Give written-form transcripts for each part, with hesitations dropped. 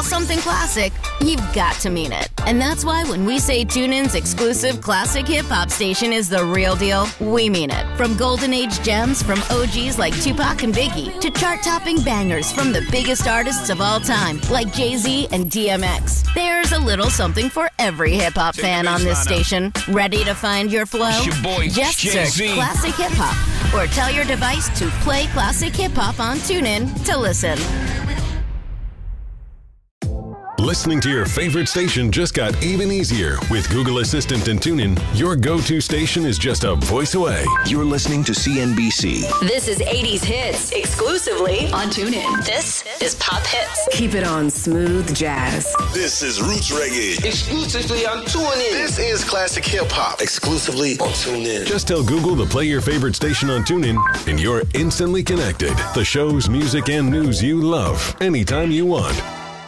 something classic, you've got to mean it. And that's why when we say TuneIn's exclusive classic hip-hop station is the real deal, we mean it. From golden age gems from OGs like Tupac and Biggie to chart-topping bangers from the biggest artists of all time like Jay-Z and DMX. There's a little something for every hip-hop fan on this station. Ready to find your flow? Just search Classic Hip Hop or tell your device to play Classic Hip Hop on TuneIn to listen. Listening to your favorite station just got even easier. With Google Assistant and TuneIn, your go-to station is just a voice away. You're listening to CNBC. This is 80s Hits, exclusively on TuneIn. This is Pop Hits. Keep it on Smooth Jazz. This is Roots Reggae, exclusively on TuneIn. This is Classic Hip Hop, exclusively on TuneIn. Just tell Google to play your favorite station on TuneIn, and you're instantly connected. The shows, music, and news you love, anytime you want.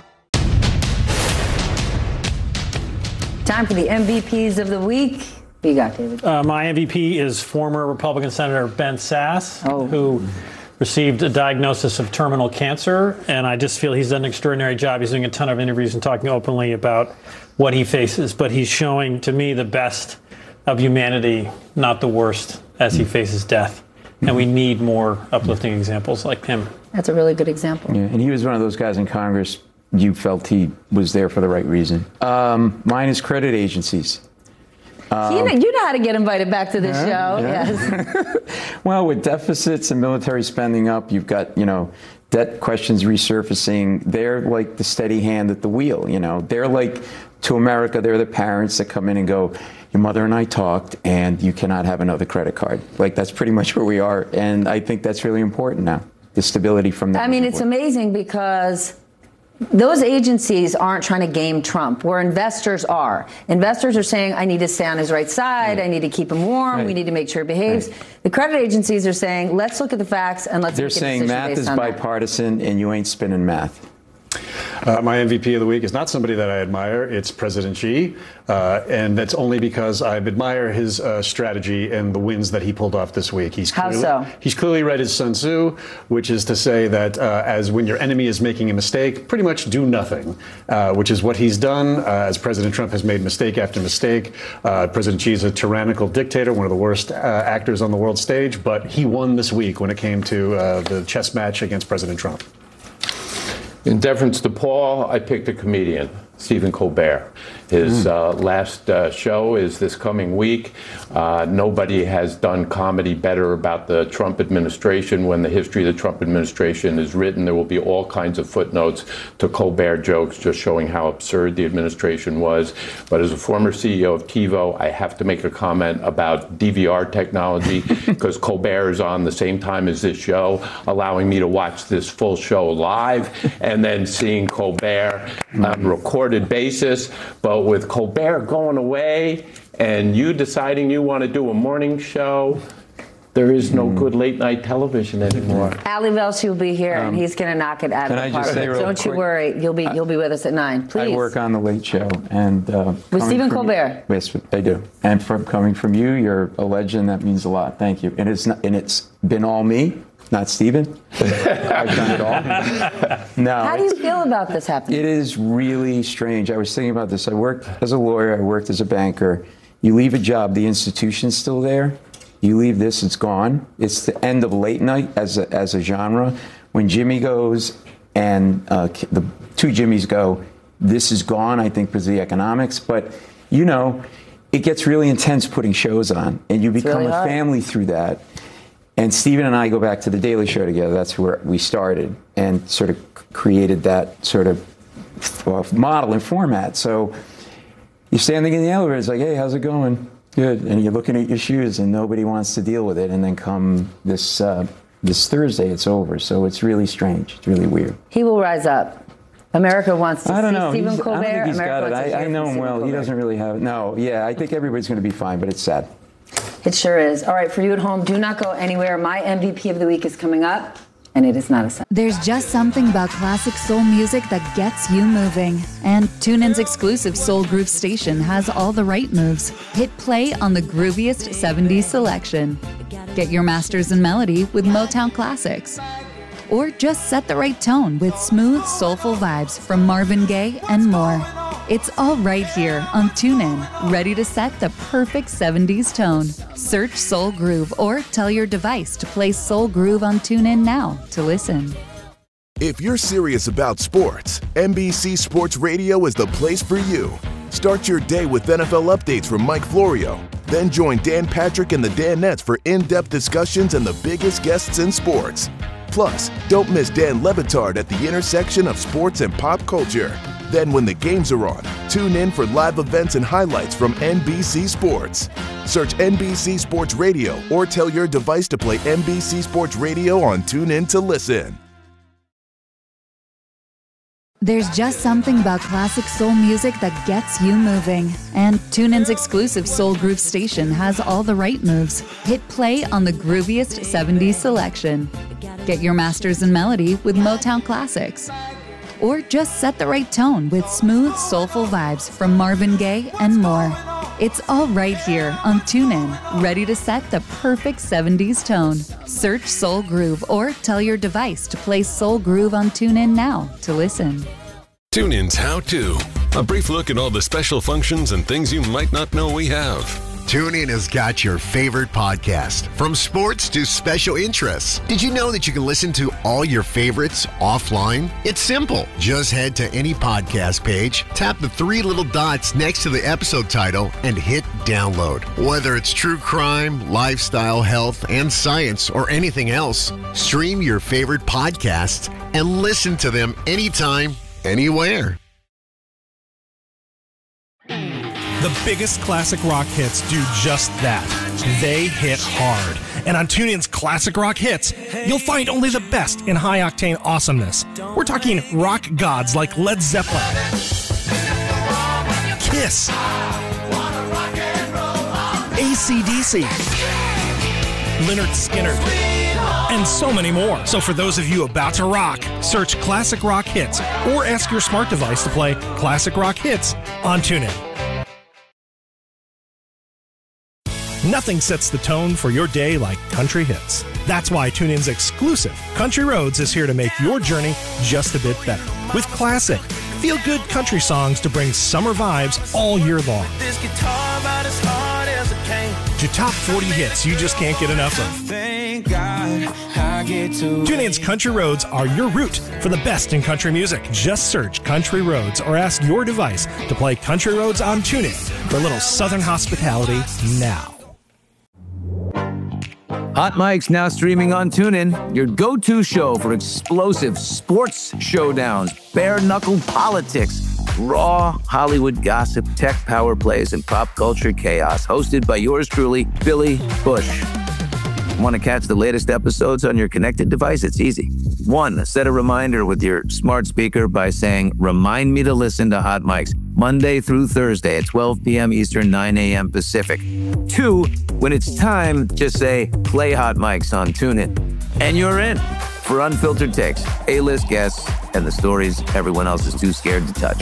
Time for the MVPs of the week. What you got, David? My MVP is former Republican Senator Ben Sasse, who received a diagnosis of terminal cancer, and I just feel he's done an extraordinary job. He's doing a ton of interviews and talking openly about what he faces, but he's showing, to me, the best of humanity, not the worst, as he faces death. And we need more uplifting examples like him. That's a really good example. Yeah, and he was one of those guys in Congress you felt he was there for the right reason. Mine is credit agencies. You know how to get invited back to this show. Yeah. Yes. Well, with deficits and military spending up, you've got, debt questions resurfacing. They're like the steady hand at the wheel, They're like, to America, they're the parents that come in and go, your mother and I talked, and you cannot have another credit card. Like, that's pretty much where we are. And I think that's really important now, the stability from that. I mean, it's amazing because those agencies aren't trying to game Trump, where investors are. Investors are saying, I need to stay on his right side. Right. I need to keep him warm. Right. We need to make sure he behaves. Right. The credit agencies are saying, let's look at the facts and let's make a decision based on that. They're saying math is bipartisan and you ain't spinning math. My MVP of the week is not somebody that I admire. It's President Xi. And that's only because I admire his strategy and the wins that he pulled off this week. How so? He's clearly read his Sun Tzu, which is to say that as when your enemy is making a mistake, pretty much do nothing, which is what he's done as President Trump has made mistake after mistake. President Xi is a tyrannical dictator, one of the worst actors on the world stage, but he won this week when it came to the chess match against President Trump. In deference to Paul, I picked a comedian, Stephen Colbert. His last show is this coming week. Nobody has done comedy better about the Trump administration. When the history of the Trump administration is written, there will be all kinds of footnotes to Colbert jokes just showing how absurd the administration was. But as a former CEO of TiVo, I have to make a comment about DVR technology because Colbert is on the same time as this show, allowing me to watch this full show live and then seeing Colbert on a recorded basis. But with Colbert going away and you deciding you want to do a morning show, there is no good late night television anymore. Ali Velshi will be here and he's going to knock it out of the park. Don't you worry, you'll be with us at 9. Please. I work on the Late Show and with Stephen Colbert. Yes, I do. And coming from you, you're a legend. That means a lot. Thank you. And it's been all me. Not Stephen. I've done it all. No. How do you feel about this happening? It is really strange. I was thinking about this. I worked as a lawyer. I worked as a banker. You leave a job, the institution's still there. You leave this, it's gone. It's the end of late night as a genre. When Jimmy goes and the two Jimmys go, this is gone, I think, because of the economics. But, it gets really intense putting shows on. And you become a family through that. And Stephen and I go back to the Daily Show together. That's where we started and sort of created that sort of model and format. So you're standing in the elevator, it's like, hey, how's it going? Good. And you're looking at your shoes and nobody wants to deal with it. And then come this Thursday, it's over. So it's really strange. It's really weird. He will rise up. America wants to see Stephen Colbert. I don't think he's America got it. I know him well. Colbert. He doesn't really have it. No, yeah, I think everybody's going to be fine, but it's sad. It sure is. All right, for you at home, do not go anywhere. My MVP of the week is coming up, and it is not a sound. There's just something about classic soul music that gets you moving. And TuneIn's exclusive Soul Groove station has all the right moves. Hit play on the grooviest 70s selection. Get your masters in melody with Motown Classics. Or just set the right tone with smooth, soulful vibes from Marvin Gaye and more. It's all right here on TuneIn, ready to set the perfect 70s tone. Search Soul Groove or tell your device to play Soul Groove on TuneIn now to listen. If you're serious about sports, NBC Sports Radio is the place for you. Start your day with NFL updates from Mike Florio. Then join Dan Patrick and the Danettes for in-depth discussions and the biggest guests in sports. Plus, don't miss Dan Le Batard at the intersection of sports and pop culture. Then when the games are on, tune in for live events and highlights from NBC Sports. Search NBC Sports Radio or tell your device to play NBC Sports Radio on TuneIn to listen. There's just something about classic soul music that gets you moving. And TuneIn's exclusive Soul Groove station has all the right moves. Hit play on the grooviest 70s selection. Get your masters in melody with Motown classics. Or just set the right tone with smooth, soulful vibes from Marvin Gaye and more. It's all right here on TuneIn, ready to set the perfect 70s tone. Search Soul Groove or tell your device to play Soul Groove on TuneIn now to listen. TuneIn's How To. A brief look at all the special functions and things you might not know we have. TuneIn has got your favorite podcast, from sports to special interests. Did you know that you can listen to all your favorites offline? It's simple. Just head to any podcast page, tap the three little dots next to the episode title, and hit download. Whether it's true crime, lifestyle, health, and science, or anything else, stream your favorite podcasts and listen to them anytime, anywhere. The biggest classic rock hits do just that. They hit hard. And on TuneIn's Classic Rock Hits, you'll find only the best in high-octane awesomeness. We're talking rock gods like Led Zeppelin, Kiss, AC/DC, Lynyrd Skynyrd, and so many more. So for those of you about to rock, search Classic Rock Hits or ask your smart device to play Classic Rock Hits on TuneIn. Nothing sets the tone for your day like country hits. That's why TuneIn's exclusive Country Roads is here to make your journey just a bit better. With classic, feel-good country songs to bring summer vibes all year long. To top 40 hits you just can't get enough of. TuneIn's Country Roads are your route for the best in country music. Just search Country Roads or ask your device to play Country Roads on TuneIn for a little Southern hospitality now. Hot Mic's now streaming on TuneIn, your go-to show for explosive sports showdowns, bare-knuckle politics, raw Hollywood gossip, tech power plays, and pop culture chaos. Hosted by yours truly, Billy Bush. Want to catch the latest episodes on your connected device? It's easy. 1, set a reminder with your smart speaker by saying, "Remind me to listen to Hot Mics Monday through Thursday at 12 p.m. Eastern, 9 a.m. Pacific." 2, when it's time, just say, "Play Hot Mics on TuneIn." And you're in for unfiltered takes, A-list guests, and the stories everyone else is too scared to touch.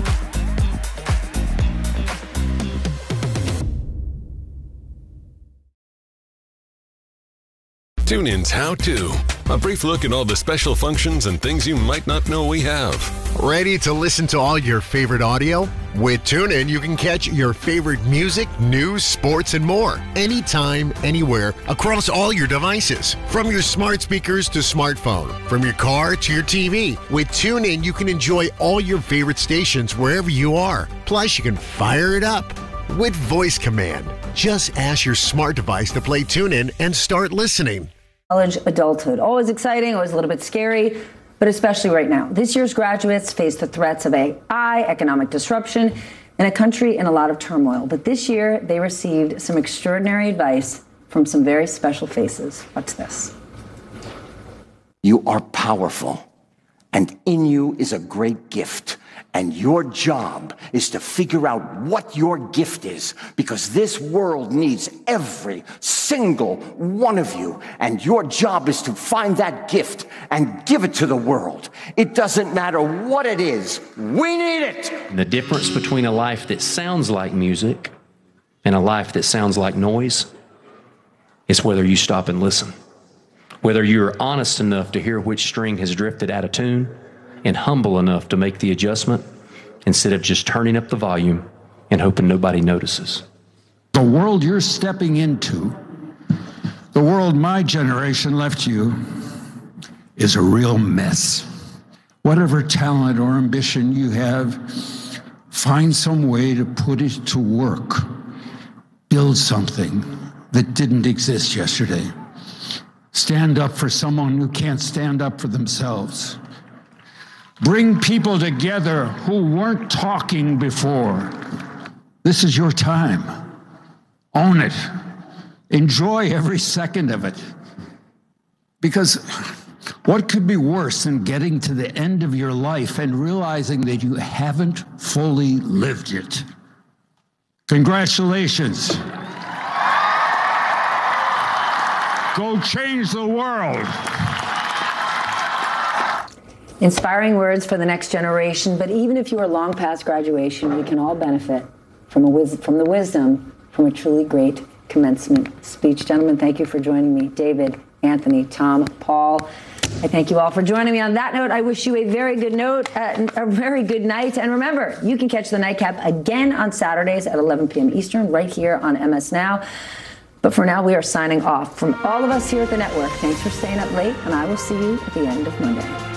TuneIn's How To. A brief look at all the special functions and things you might not know we have. Ready to listen to all your favorite audio? With TuneIn, you can catch your favorite music, news, sports, and more. Anytime, anywhere, across all your devices. From your smart speakers to smartphone. From your car to your TV. With TuneIn, you can enjoy all your favorite stations wherever you are. Plus, you can fire it up with voice command. Just ask your smart device to play TuneIn and start listening. College adulthood. Always exciting, always a little bit scary, but especially right now. This year's graduates face the threats of AI, economic disruption, and a country in a lot of turmoil. But this year, they received some extraordinary advice from some very special faces. Watch this. You are powerful, and in you is a great gift. And your job is to figure out what your gift is, because this world needs every single one of you. And your job is to find that gift and give it to the world. It doesn't matter what it is. We need it. The difference between a life that sounds like music and a life that sounds like noise is whether you stop and listen whether you're honest enough to hear which string has drifted out of tune and humble enough to make the adjustment instead of just turning up the volume and hoping nobody notices. The world you're stepping into, the world my generation left you, is a real mess. Whatever talent or ambition you have, find some way to put it to work. Build something that didn't exist yesterday. Stand up for someone who can't stand up for themselves. Bring people together who weren't talking before. This is your time. Own it. Enjoy every second of it. Because what could be worse than getting to the end of your life and realizing that you haven't fully lived it? Congratulations. Go change the world. Inspiring words for the next generation, but even if you are long past graduation, we can all benefit from the wisdom from a truly great commencement speech. Gentlemen, thank you for joining me. David, Anthony, Tom, Paul, I thank you all for joining me. On that note, I wish you a very good night. And remember, you can catch the Nightcap again on Saturdays at 11 p.m. Eastern right here on MS Now. But for now, we are signing off. From all of us here at the network, thanks for staying up late, and I will see you at the end of Monday.